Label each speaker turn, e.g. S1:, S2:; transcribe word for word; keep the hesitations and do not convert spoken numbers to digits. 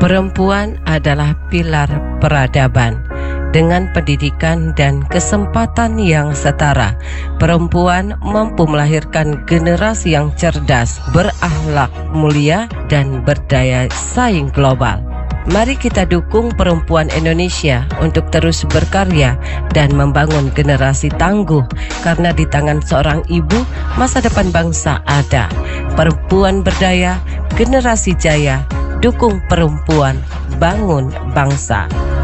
S1: Perempuan adalah pilar peradaban. Dengan pendidikan dan kesempatan yang setara, perempuan mampu melahirkan generasi yang cerdas, berakhlak mulia, dan berdaya saing global. Mari kita dukung perempuan Indonesia untuk terus berkarya dan membangun generasi tangguh, karena di tangan seorang ibu masa depan bangsa ada. Perempuan berdaya, generasi jaya, dukung perempuan, bangun bangsa.